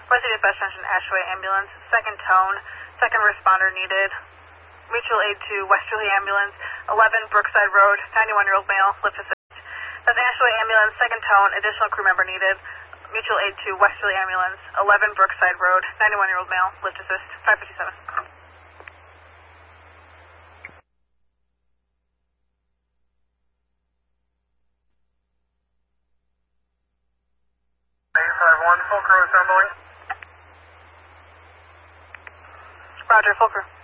West Dispatch Junction, Ashway Ambulance, second tone, second responder needed. Mutual aid to Westerly Ambulance, 11 Brookside Road, 91-year-old male, lift assist. That's Ashway Ambulance, second tone, additional crew member needed. Mutual aid to Westerly Ambulance, 11 Brookside Road, 91-year-old male, lift assist, 557. 851, full crew assembly. Roger, full crew.